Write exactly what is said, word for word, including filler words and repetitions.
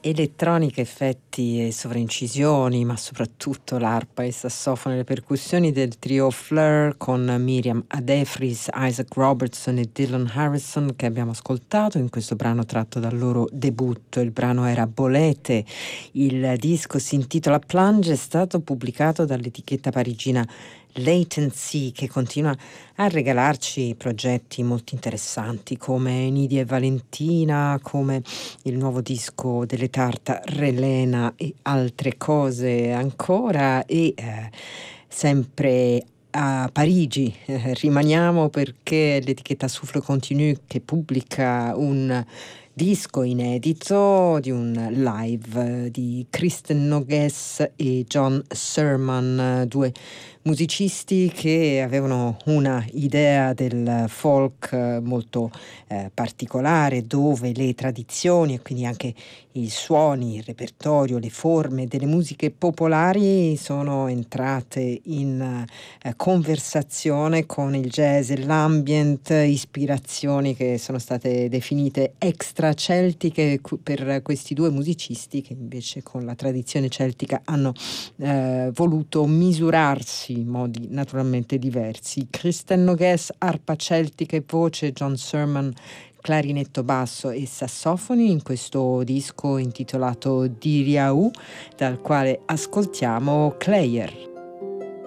Elettronica, effetti e sovraincisioni, ma soprattutto l'arpa, il sassofono e le percussioni del trio Fleur con Miriam Adefris, Isaac Robertson e Dylan Harrison che abbiamo ascoltato in questo brano tratto dal loro debutto. Il brano era Bolete, il disco si intitola Plunge, è stato pubblicato dall'etichetta parigina Latency, che continua a regalarci progetti molto interessanti come Nidia e Valentina, come il nuovo disco delle Tarta Relena e altre cose ancora. E eh, sempre a Parigi eh, rimaniamo, perché l'etichetta Souffle Continu che pubblica un disco inedito di un live eh, di Kristen Nogues e John Sermon, due musicisti che avevano una idea del folk eh, molto eh, particolare, dove le tradizioni e quindi anche i suoni, il repertorio, le forme delle musiche popolari sono entrate in eh, conversazione con il jazz e l'ambient, ispirazioni che sono state definite extra celtiche per questi due musicisti, che invece con la tradizione celtica hanno eh, voluto misurarsi in modi naturalmente diversi. Kristen Nogues, arpa celtica e voce, John Sermon, clarinetto basso e sassofoni in questo disco intitolato Diriaou, dal quale ascoltiamo Claire.